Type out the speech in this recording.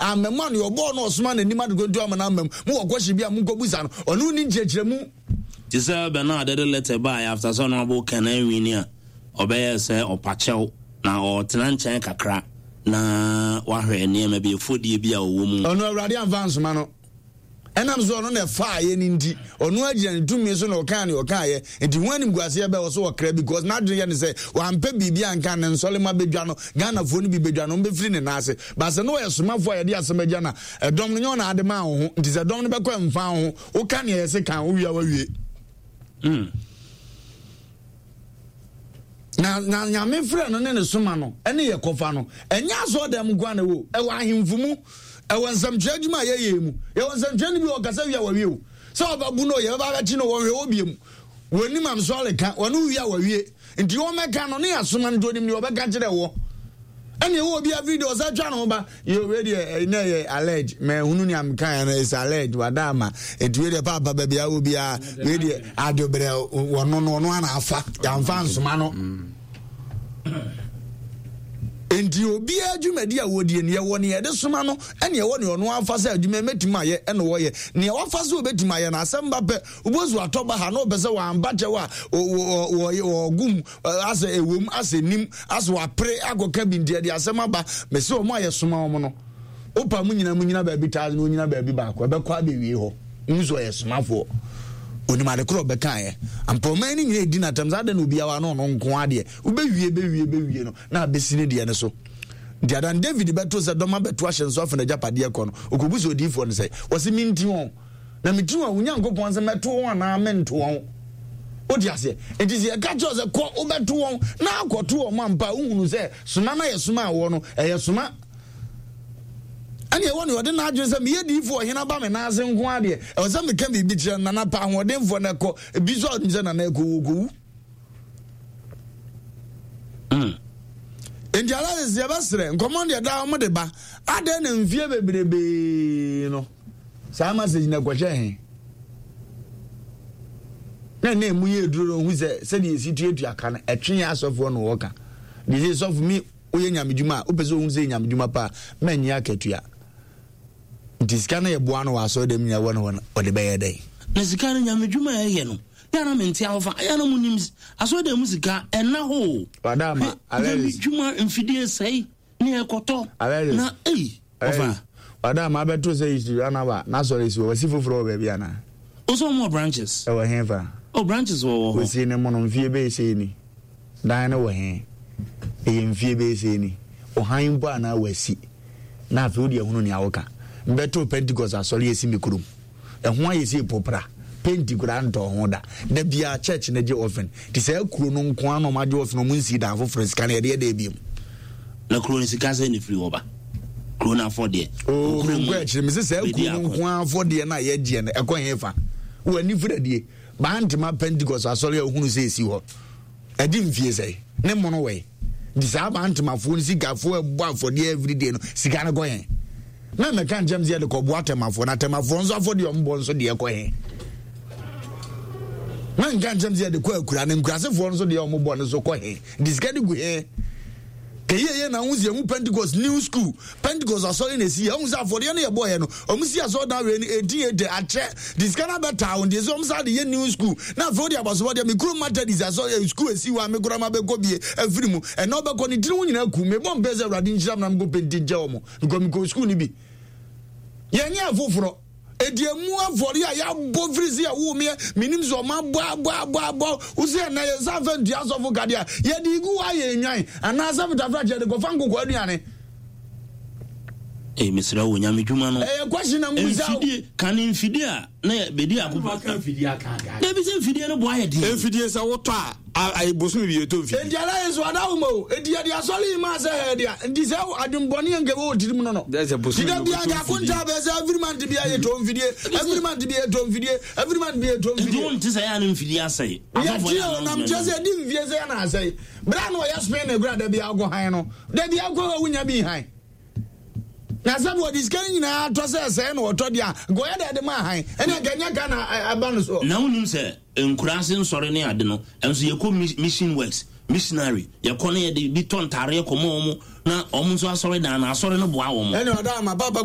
amema no obo no osoma na nima de gontu amana amem mo okohye bia mo nkobusa no onu ni nchechiremu tisa Bernard de letter by after so no abo kan anwinia obeye se opachew na o tenanchen kakra na wahwe niema bi efodie bia owo mu onu awrade advance ma no enam so no na fa ye ni ndi onu agina ni tumi so na okan ye enti wani mguase ye be wo so okra because na dre ye ne say wampe bibia anka ne nsolema bedwa no Ghana fo ni bi bedwa no mbefiri ne nase ba se no ye somafo ye de asemagia na edom no nyo na ade ma ho enti se dom no be kwa mfa ho wo kan ye se kan wo wia wawie na nyame frɛ no ne soma no ene ye kofa no enya so dem gwa na wo e wa ahemfumu e won samtwa adwuma ye mu ye won samtwa ni bi o kasa wia wawie o so obabu no ye ba ga chi no wo hwe obiem woni mam so le kan wonu wia wawie nti wo meka no ne asoma ndo nim ni obeka kire wo ene wo bia video sa twa no ba ye already na ye alleged me hunu ni am kan na is alleged wadama enti we de papa ba bia wo bia we de adobre wono no ana afa ya mfa nsoma no enti obi adwumadi a wodie ne wo ne de soma no ene wo ne ono afa sa adwuma metima ye ene wo ye ne wo afa so obetima ye na asamba pe obozu atoba ha no be se wa ambache wa wo gum asa ewom asa nim asa wa pre agoka bi ndie de asema ba me se o mo aye soma o mo no opa mu nyina ba bi taaz no nyina ba bi ba ko be kwa be wie ho nzo ye somafo onima de kro be kan ye ampo man ni nyina edi na tam za de no bia wa no nko ade ube wie no na besine de ne so dia dan David beto se doma beto ahye so afa na japade ko no okobuso odifo no say wose minti won na miti won unya nkopon se meto won na mento won odi ase enti se ka cho se ko obeto won na akoto won mampa uhunu se soma na ye soma wo no eye soma ani ewoni ode na adwen se me yedifo hena ba me na ase nko ade e o se me ka me bi kire na na pa hodenfo na ko bi so odin se na na ko enjala ze basre nkomo de da mo de ba ade na mfie bebrebe no sa message na kwahye he na mu ye duro hu se de esi tuatu aka na etwe asofo no woka de ze sofu mi oye nyamedwuma opese hu se nyamedwuma pa manyi akatua diskana ye boa no waso de nya wona ode be ye dai na sikana nyamedwuma ye no yana menti afa yana munim aso de musika ena ho wadama alele juma mfidie sei ne ekoto na ofa wadama abeto sei isi ana ba na so isi wo sifoforo ba bia na oso more branches e wo hefa branches wo si ne mono mfie be sei ni dan ne wo he e mfie be sei ni o han bo ana wasi na afi odi ehunu ni awoka mbeto Pentecost asori esi mikurum e ho ayesi popra penti grant hoda na bia church na je ofen ti say kuro no nko ano ma je ofen mo nsi da foforo sika na ye de biem na kuro ni sika se ni free oba kuro na for de kuro ngwa chi mi say kuro no nko afo de na ye je na e ko hefa wo ani fradie ba antima Pentecost asori ehunu se esi ho edi mfie sei ne mo no we di sa ba antima fo ni sika fo ebu afo de every day no sika na go hen na me kan jam zia de ko bo atemafo na temafo nso afo de ombo nso de ko hen man kan jam zia de ko akura na nkurasefo nso de ombo nso ko hen diskadi gu hen keye na unzi mu Pentecost new school Pentecost asori na si unzi afo de na ye boy no omusi aso da we ni edi ache diskana beta on de so omsa de new school na afo de abaso de me kuru matter dis aso school esi wa me kura ma be ko bie afiri mu e na obekọ ni tiri nyina ku me bom beze urade nchiram na mgo penti je omo ngo mi ko school ni bi ye nya afoforo ediemu avori a ya bo frizi a wo me minim zo ma bo uzi na ye zaven dia so fo gadia ye di gu wa ye nwan ana zabita fraje de go fango ko aduane misra wo nyamedwuma no question na muza kan mfidie a na bedi akoppa kan mfidie aka na bi se mfidie no bo aye de mfidie sa wo to a bosu bi eto mfidie ndi ala yeso adawmo edi adi asoli ma se hedia ndi se adunboni nge wo tirim no no that's a bosu ndi bia ga kunta be se every man di bia ye to mfidie every man di bia to mfidie every man bi to mfidie don't say ya na mfidie asai afofo ya na mjese di mfidie se na asai bra no ya spend na gra da bia go han no da bia go wunya bi han na sabu diskani na to se no to dia go ya de ma han ene ganya ka na abanu so na unim se enkurase nsore ne ade no enso ye ko mission works missionary ye ko ne ye de bi ton tare ko mo na omo nso asore da na asore no boa wo mo ene oda ma baba